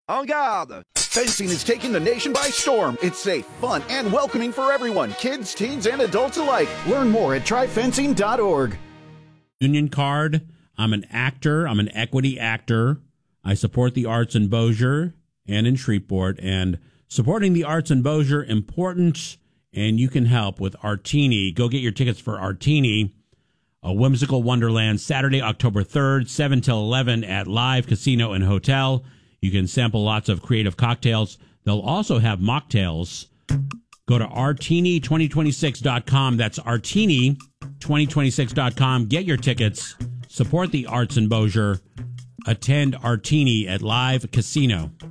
En garde! Fencing is taking the nation by storm. It's safe, fun, and welcoming for everyone, kids, teens, and adults alike. Learn more at tryfencing.org. Union card. I'm an actor. I'm an equity actor. I support the arts in Bossier and in Shreveport. And supporting the arts in Bossier, important, and you can help with Artini. Go get your tickets for Artini, a whimsical wonderland, Saturday, October 3rd, 7 till 11 at Live Casino and Hotel. You can sample lots of creative cocktails. They'll also have mocktails. Go to artini2026.com. That's artini2026.com. Get your tickets. Support the arts in Bossier. Attend Artini at Live Casino.